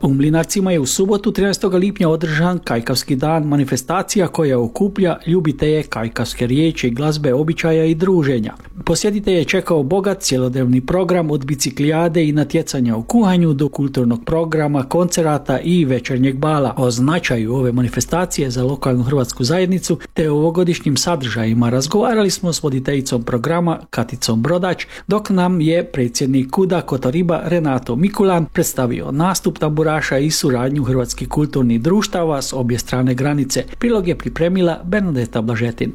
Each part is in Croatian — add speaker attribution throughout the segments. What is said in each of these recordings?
Speaker 1: U Mlinarcima je u subotu 13. lipnja održan Kajkavski dan, manifestacija koja okuplja ljubitelje kajkavske riječi i glazbe, običaja i druženja. Posjetitelje je čekao bogat cjelodnevni program od biciklijade i natjecanja u kuhanju do kulturnog programa, koncerata i večernjeg bala. O značaju ove manifestacije za lokalnu hrvatsku zajednicu te o ovogodišnjim sadržajima razgovarali smo s voditeljicom programa Katicom Brodač, dok nam je predsjednik KUD-a Kotoriba Renato Mikulan predstavio nastup tamburaša i suradnju hrvatskih kulturnih društava s obje strane granice. Prilog je pripremila Bernadeta Blažetin.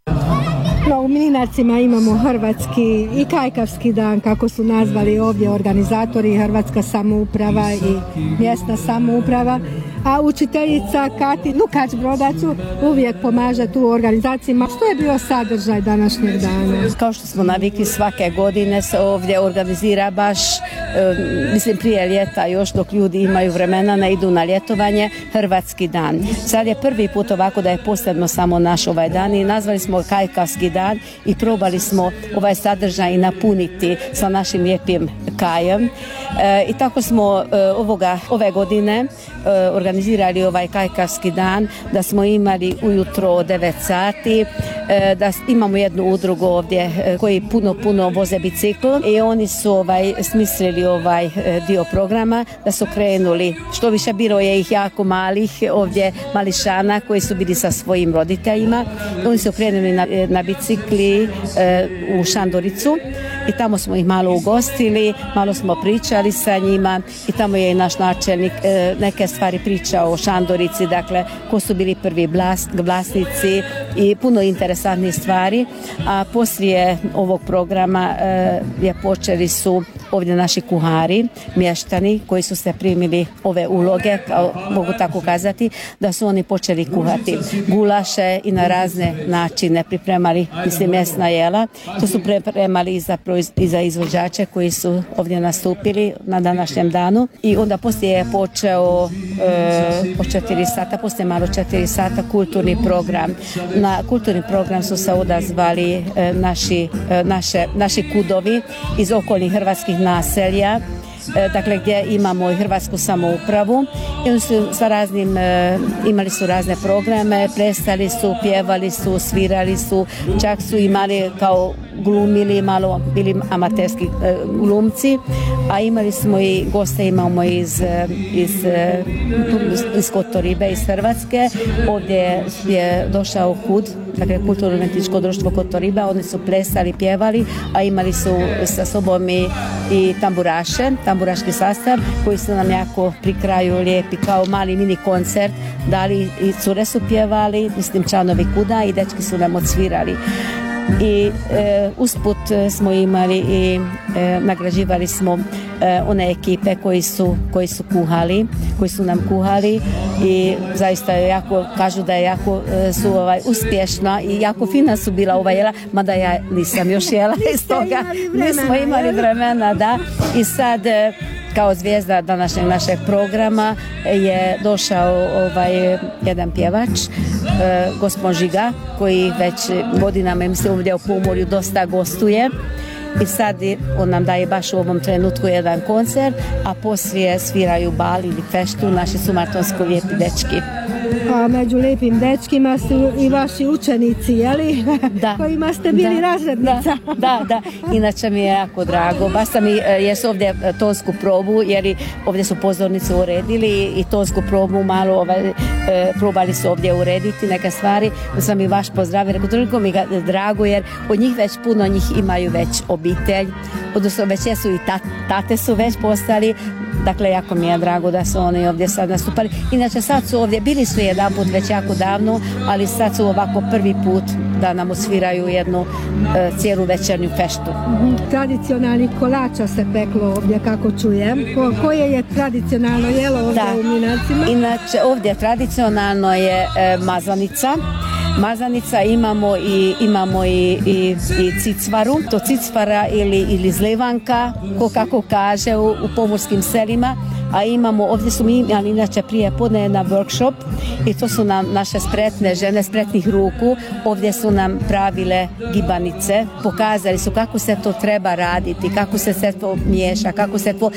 Speaker 2: U Mlinarcima imamo hrvatski i kajkavski dan, kako su nazvali ovdje organizatori, hrvatska samouprava i mjesna samouprava, a učiteljica Kati Lukač Brodaču uvijek pomaže tu organizaciji. Što je bio sadržaj današnjeg dana?
Speaker 3: Kao što smo navikli, svake godine se ovdje organizira baš, prije ljeta, još dok ljudi imaju vremena, ne idu na ljetovanje, hrvatski dan. Sad je prvi put ovako da je posebno samo naš ovaj dan i nazvali smo kajkavski dan i probali smo ovaj sadržaj napuniti sa našim lijepim kajem. I tako smo ove godine organizirali ovaj kajkavski dan, da smo imali ujutro od 9 sati, da imamo jednu udrugu ovdje koji puno voze bicikl i oni su smislili ovaj dio programa, da su krenuli, što više bilo je ih jako malih ovdje, mališana koji su bili sa svojim roditeljima. Oni su krenuli na bicikli u Šandoricu i tamo smo ih malo ugostili, malo smo pričali sa njima i tamo je i naš načelnik neke stvari pričao o Šandorici, dakle ko su bili prvi vlasnici i puno interesantnih stvari. A poslije ovog programa počeli su ovdje naši kuhari, mještani koji su se primili ove uloge, mogu tako kazati, da su oni počeli kuhati gulaše i na razne načine pripremali, mjesna jela. To su pripremali i za izvođače koji su ovdje nastupili na današnjem danu. I onda poslije je počeo o 4 sata, poslije malo 4 sata kulturni program. Na kulturni program su se odazvali naši kudovi iz okolnih hrvatskih naselja, dakle gdje imamo i hrvatsku samoupravu i oni su imali su razne programe, plesali su, pjevali su, svirali su, čak su imali kao glumili, malo bili amaterski glumci, a imali smo i goste, imamo iz Kotoribe, iz Hrvatske. Ovdje je došao KUD, dakle Kulturno-umjetničko društvo Kotoriba, oni su plesali, pjevali, a imali su sa sobom i tamburaški sastav koji su nam jako pri kraju lijepi kao mali mini koncert dali i cure su pjevali, članovi KUD-a i dečki su nam odsvirali. I usput smo imali i nagrađivali smo one ekipe koji su kuhali, koji su nam kuhali i zaista kažu da je jako su uspješna i jako fina su bila ova jela, mada ja nisam još jela iz toga, nismo imali vremena, da. I sad kao zvijezda današnjeg našeg programa je došao jedan pjevač, gospodin Žiga, koji već godinama ovdje u Pomorju dosta gostuje. I sad on nam daje baš u ovom trenutku jedan koncert, a poslije sviraju bal ili feštu naši sumartonsko lijepi dečki.
Speaker 2: A među lijepim dečkima su i vaši učenici, jeli?
Speaker 3: Da.
Speaker 2: Kojima ste bili razrednica.
Speaker 3: Da. Inače mi je jako drago. Baš sam jesu ovdje tonsku probu, jer ovdje su pozornicu uredili i tonsku probu malo probali su ovdje urediti neke stvari. Sam i vaš pozdrav, rekao, toliko mi je drago, jer od njih već puno njih imaju već obitelj, odnosno već jesu i tate su već postali. Dakle, jako mi je drago da su oni ovdje sad nastupali. Inače, sad su ovdje, bili su jedan put već jako davno, ali sad su ovako prvi put da nam osviraju jednu cijelu večernju feštu.
Speaker 2: Tradicionalni kolača se peklo ovdje, kako čujem. Koje je tradicionalno jelo ovdje u Mlinarcima?
Speaker 3: Inače, ovdje tradicionalno je mazanica, imamo i cicvaru, to cicvara ili zlivanka, ko kako kaže u pomorskim selima, a imamo, ovdje su mi imali inače prije podne jedan workshop i to su nam naše spretne žene, spretnih ruku, ovdje su nam pravile gibanice, pokazali su kako se to treba raditi, kako se sve to miješa, kako se to